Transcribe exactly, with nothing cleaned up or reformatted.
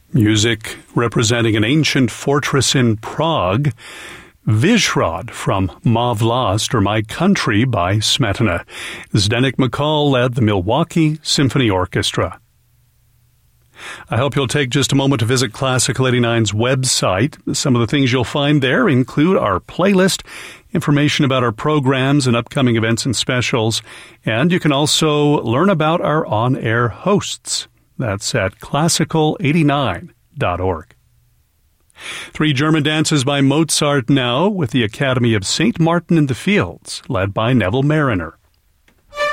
Music representing an ancient fortress in Prague, Vyšhrad from Ma Vlast, or My Country by Smetana. Zdeněk McCall led the Milwaukee Symphony Orchestra. I hope you'll take just a moment to visit Classical eighty-nine's website. Some of the things you'll find there include our playlist, information about our programs and upcoming events and specials, and you can also learn about our on-air hosts. That's at classical eighty-nine dot org. Three German dances by Mozart now with the Academy of Saint Martin in the Fields, led by Neville Mariner.